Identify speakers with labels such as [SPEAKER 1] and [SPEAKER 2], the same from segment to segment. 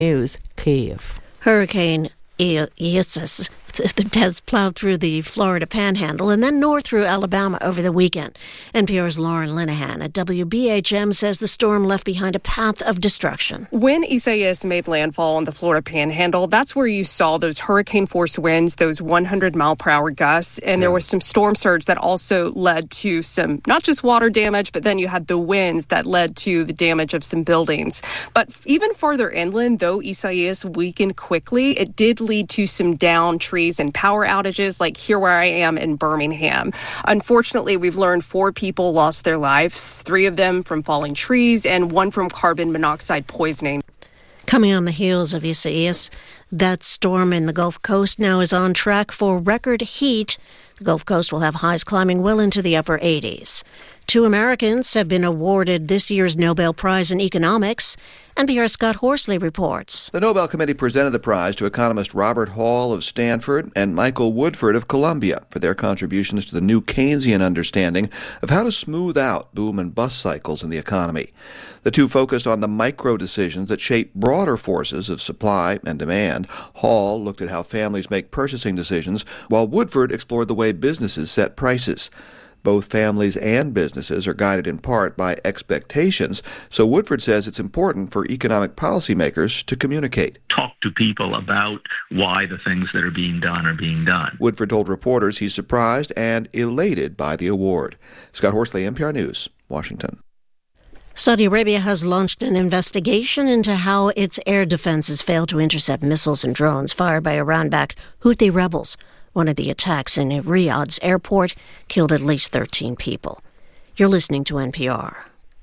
[SPEAKER 1] News, Kiev.
[SPEAKER 2] Hurricane Isis has plowed through the Florida Panhandle and then north through Alabama over the weekend. NPR's Lauren Linehan at WBHM says the storm left behind a path of destruction.
[SPEAKER 3] When Isaias made landfall on the Florida Panhandle, that's where you saw those hurricane-force winds, those 100-mile-per-hour gusts, and there was some storm surge that also led to some, not just water damage, but then you had the winds that led to the damage of some buildings. But even farther inland, though Isaias weakened quickly, it did lead to some downed trees and power outages, like here where I am in Birmingham. Unfortunately, we've learned 4 people lost their lives, 3 of them from falling trees and 1 from carbon monoxide poisoning.
[SPEAKER 2] Coming on the heels of Isaias, that storm in the Gulf Coast now is on track for record heat. The Gulf Coast will have highs climbing well into the upper 80s. 2 Americans have been awarded this year's Nobel Prize in Economics. NPR's Scott Horsley reports.
[SPEAKER 4] The Nobel Committee presented the prize to economist Robert Hall of Stanford and Michael Woodford of Columbia for their contributions to the new Keynesian understanding of how to smooth out boom and bust cycles in the economy. The two focused on the micro decisions that shape broader forces of supply and demand. Hall looked at how families make purchasing decisions, while Woodford explored the way businesses set prices. Both families and businesses are guided in part by expectations, so Woodford says it's important for economic policymakers to communicate.
[SPEAKER 5] Talk to people about why the things that are being done are being done.
[SPEAKER 4] Woodford told reporters he's surprised and elated by the award. Scott Horsley, NPR News, Washington.
[SPEAKER 2] Saudi Arabia has launched an investigation into how its air defenses failed to intercept missiles and drones fired by Iran-backed Houthi rebels. One of the attacks in Riyadh's airport killed at least 13 people. You're listening to NPR.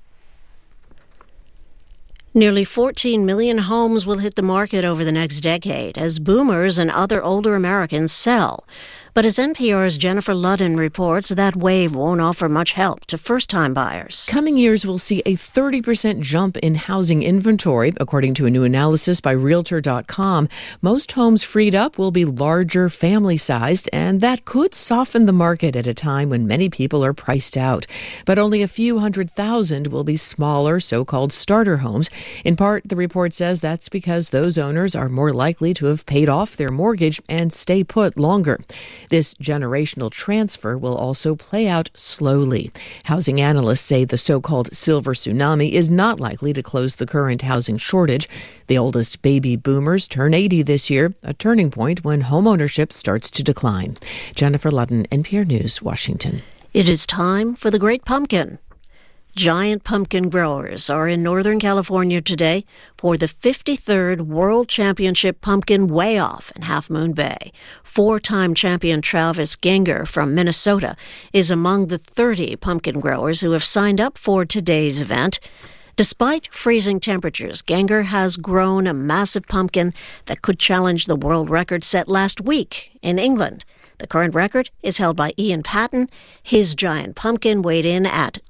[SPEAKER 2] Nearly 14 million homes will hit the market over the next decade as boomers and other older Americans sell. But as NPR's Jennifer Ludden reports, that wave won't offer much help to first-time buyers.
[SPEAKER 6] Coming years will see a 30% jump in housing inventory, according to a new analysis by Realtor.com. Most homes freed up will be larger, family-sized, and that could soften the market at a time when many people are priced out. But only a few 100,000 will be smaller, so-called starter homes. In part, the report says that's because those owners are more likely to have paid off their mortgage and stay put longer. This generational transfer will also play out slowly. Housing analysts say the so-called silver tsunami is not likely to close the current housing shortage. The oldest baby boomers turn 80 this year, a turning point when homeownership starts to decline. Jennifer Ludden, NPR News, Washington.
[SPEAKER 2] It is time for the Great Pumpkin. Giant pumpkin growers are in Northern California today for the 53rd World Championship Pumpkin Weigh-Off in Half Moon Bay. 4-time champion Travis Genger from Minnesota is among the 30 pumpkin growers who have signed up for today's event. Despite freezing temperatures, Genger has grown a massive pumpkin that could challenge the world record set last week in England. The current record is held by Ian Patton. His giant pumpkin weighed in at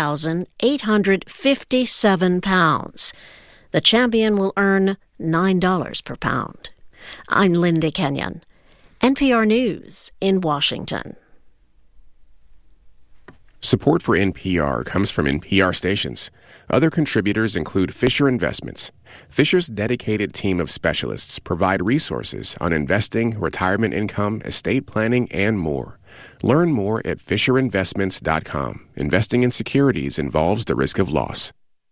[SPEAKER 2] 2,857 pounds. The champion will earn $9 per pound. I'm Linda Kenyon, NPR News in Washington.
[SPEAKER 7] Support for NPR comes from NPR stations. Other contributors include Fisher Investments. Fisher's dedicated team of specialists provide resources on investing, retirement income, estate planning, and more. Learn more at FisherInvestments.com. Investing in securities involves the risk of loss.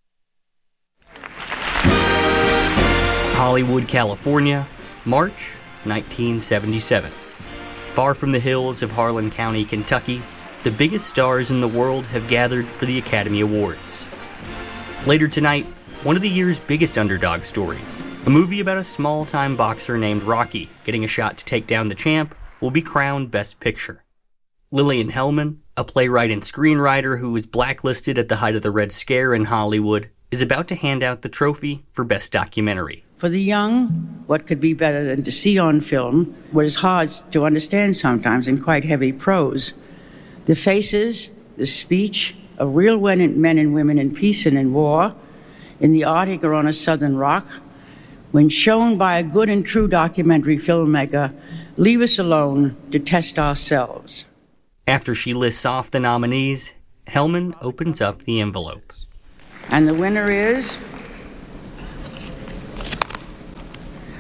[SPEAKER 8] Hollywood, California, March 1977. Far from the hills of Harlan County, Kentucky, the biggest stars in the world have gathered for the Academy Awards. Later tonight, one of the year's biggest underdog stories, a movie about a small-time boxer named Rocky getting a shot to take down the champ, will be crowned Best Picture. Lillian Hellman, a playwright and screenwriter who was blacklisted at the height of the Red Scare in Hollywood, is about to hand out the trophy for Best Documentary.
[SPEAKER 9] For the young, what could be better than to see on film what is hard to understand sometimes in quite heavy prose? The faces, the speech of real men and women in peace and in war, in the Arctic or on a southern rock, when shown by a good and true documentary filmmaker, leave us alone to test ourselves.
[SPEAKER 8] After she lists off the nominees, Hellman opens up the envelope.
[SPEAKER 9] And the winner is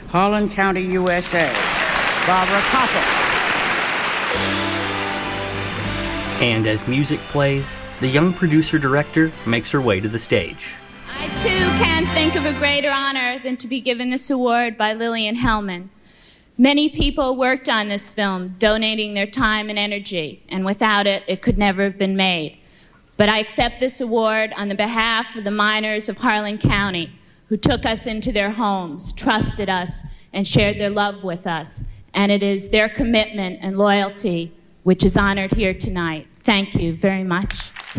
[SPEAKER 9] Harlan County, USA. Barbara Koppel.
[SPEAKER 8] And as music plays, the young producer-director makes her way to the stage.
[SPEAKER 1] I, too, can't think of a greater honor than to be given this award by Lillian Hellman. Many people worked on this film, donating their time and energy, and without it, it could never have been made. But I accept this award on the behalf of the miners of Harlan County, who took us into their homes, trusted us, and shared their love with us. And it is their commitment and loyalty which is honored here tonight. Thank you very much.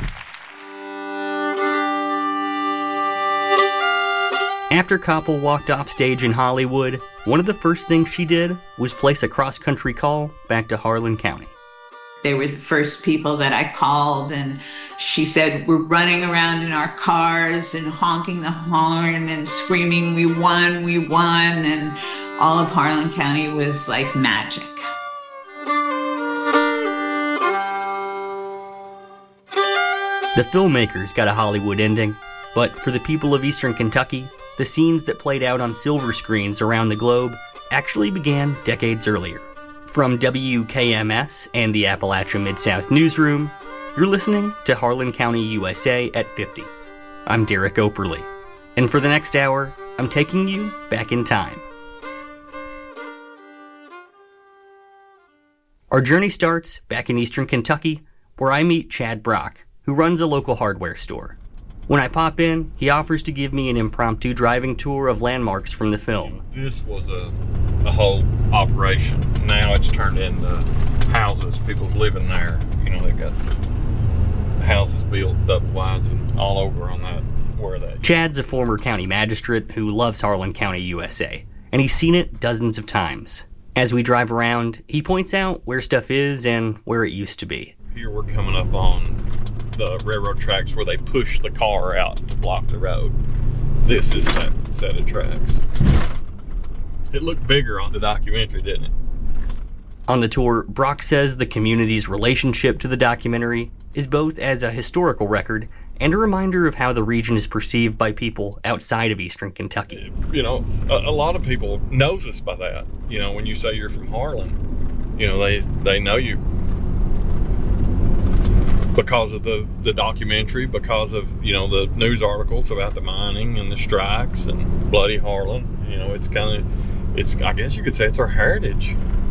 [SPEAKER 8] After Koppel walked off stage in Hollywood, one of the first things she did was place a cross-country call back to Harlan County.
[SPEAKER 10] They were the first people that I called, and she said, we're running around in our cars and honking the horn and screaming, we won, and all of Harlan County was like magic.
[SPEAKER 8] The filmmakers got a Hollywood ending, but for the people of Eastern Kentucky, the scenes that played out on silver screens around the globe actually began decades earlier. From WKMS and the Appalachia Mid-South Newsroom, you're listening to Harlan County, USA at 50. I'm Derek Operly, and for the next hour, I'm taking you back in time. Our journey starts back in Eastern Kentucky, where I meet Chad Brock, who runs a local hardware store. When I pop in, he offers to give me an impromptu driving tour of landmarks from the film.
[SPEAKER 11] This was a whole operation. Now it's turned into houses. People's living there. You know, they've got houses built double wides and all over on that, where that.
[SPEAKER 8] Chad's a former county magistrate who loves Harlan County, USA, and he's seen it dozens of times. As we drive around, he points out where stuff is and where it used to be.
[SPEAKER 11] Here we're coming up on the railroad tracks where they push the car out to block the road. This is that set of tracks. It looked bigger on the documentary, didn't it?
[SPEAKER 8] On the tour, Brock says the community's relationship to the documentary is both as a historical record and a reminder of how the region is perceived by people outside of Eastern Kentucky.
[SPEAKER 11] You know, a lot of people knows us by that. You know, when you say you're from Harlan, you know, they know you because of the documentary, because of, you know, the news articles about the mining and the strikes and bloody Harlan. You know, it's I guess you could say it's our heritage.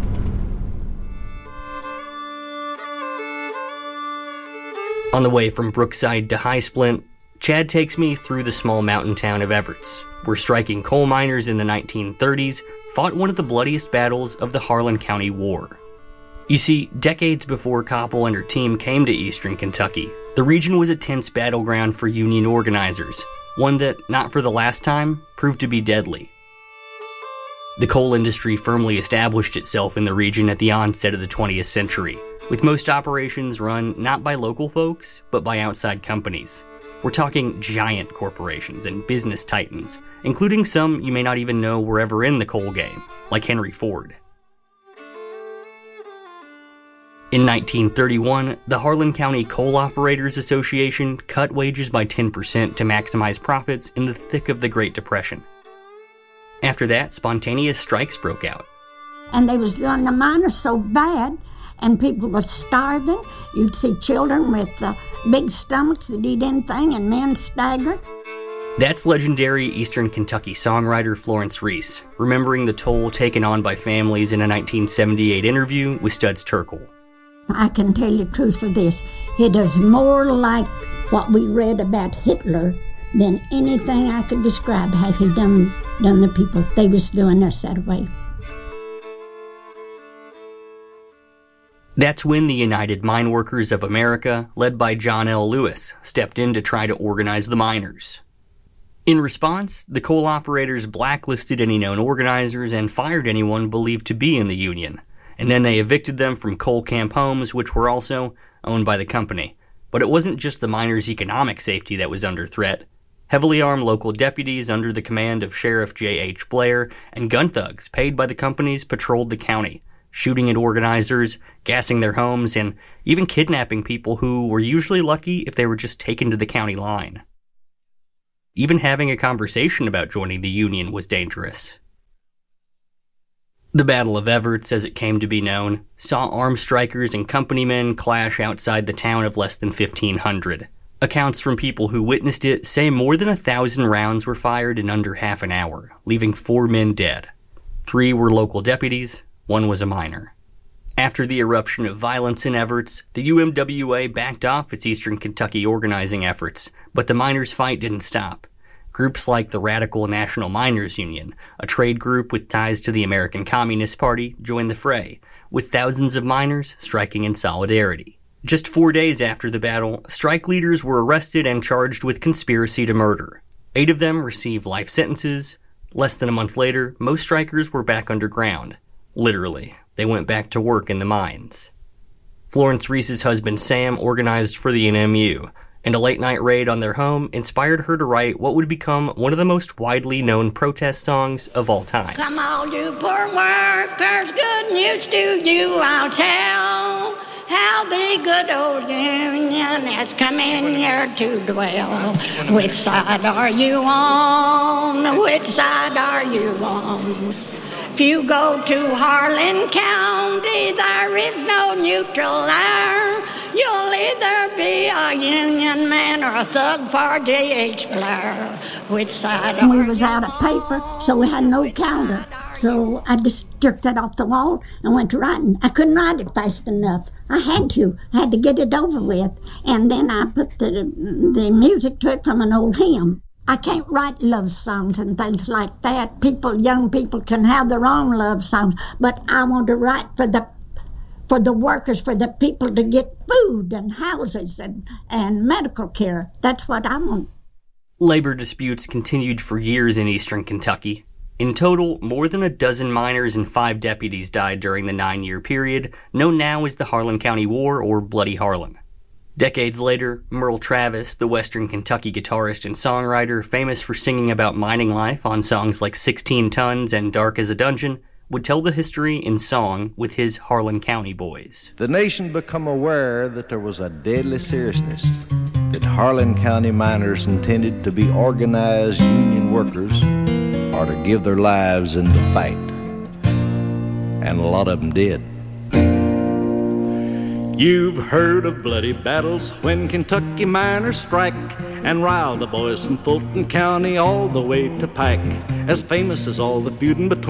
[SPEAKER 8] On the way from Brookside to High Splint, Chad takes me through the small mountain town of Everts, where striking coal miners in the 1930s fought one of the bloodiest battles of the Harlan County War. You see, decades before Koppel and her team came to Eastern Kentucky, the region was a tense battleground for Union organizers, one that, not for the last time, proved to be deadly. The coal industry firmly established itself in the region at the onset of the 20th century, with most operations run not by local folks, but by outside companies. We're talking giant corporations and business titans, including some you may not even know were ever in the coal game, like Henry Ford. In 1931, the Harlan County Coal Operators Association cut wages by 10% to maximize profits in the thick of the Great Depression. After that, spontaneous strikes broke out.
[SPEAKER 12] And they was doing the miners so bad, and people were starving. You'd see children with big stomachs that eat anything, and men staggered.
[SPEAKER 8] That's legendary Eastern Kentucky songwriter Florence Reese, remembering the toll taken on by families in a 1978 interview with Studs Terkel.
[SPEAKER 12] I can tell you the truth for this. It is more like what we read about Hitler than anything I could describe how he done the people. They was doing us that way.
[SPEAKER 8] That's when the United Mine Workers of America, led by John L. Lewis, stepped in to try to organize the miners. In response, the coal operators blacklisted any known organizers and fired anyone believed to be in the union. And then they evicted them from coal camp homes, which were also owned by the company. But it wasn't just the miners' economic safety that was under threat. Heavily armed local deputies under the command of Sheriff J.H. Blair and gun thugs paid by the companies patrolled the county, shooting at organizers, gassing their homes, and even kidnapping people who were usually lucky if they were just taken to the county line. Even having a conversation about joining the union was dangerous. The Battle of Evarts, as it came to be known, saw armed strikers and company men clash outside the town of less than 1,500. Accounts from people who witnessed it say more than 1,000 rounds were fired in under half an hour, leaving 4 men dead. 3 were local deputies, 1 was a miner. After the eruption of violence in Evarts, the UMWA backed off its Eastern Kentucky organizing efforts, but the miners' fight didn't stop. Groups like the Radical National Miners Union, a trade group with ties to the American Communist Party, joined the fray, with thousands of miners striking in solidarity. Just 4 days after the battle, strike leaders were arrested and charged with conspiracy to murder. 8 of them received life sentences. Less than a month later, most strikers were back underground. Literally, they went back to work in the mines. Florence Reese's husband Sam organized for the NMU, and a late-night raid on their home inspired her to write what would become one of the most widely known protest songs of all time.
[SPEAKER 12] Come all you poor workers, good news to you I'll tell, how the good old Union has come in here to dwell. Which side are you on? Which side are you on? If you go to Harlan County, there is no neutral there. You'll either be a Union man or a thug for J.H. Blair. Which side are you? We was out of paper, so we had no counter. So I just jerked that off the wall and went to writing. I couldn't write it fast enough. I had to get it over with. And then I put the music to it from an old hymn. I can't write love songs and things like that. Young people can have their own love songs, but I want to write for the workers, for the people to get food and houses and medical care. That's what I want.
[SPEAKER 8] Labor disputes continued for years in eastern Kentucky. In total, more than a dozen miners and 5 deputies died during the 9-year period, known now as the Harlan County War or Bloody Harlan. Decades later, Merle Travis, the Western Kentucky guitarist and songwriter famous for singing about mining life on songs like 16 Tons and Dark as a Dungeon, would tell the history in song with his Harlan County boys.
[SPEAKER 13] The nation became aware that there was a deadly seriousness, that Harlan County miners intended to be organized union workers or to give their lives in the fight. And a lot of them did.
[SPEAKER 14] You've heard of bloody battles when Kentucky miners strike and rile the boys from Fulton County all the way to Pike, as famous as all the feuding between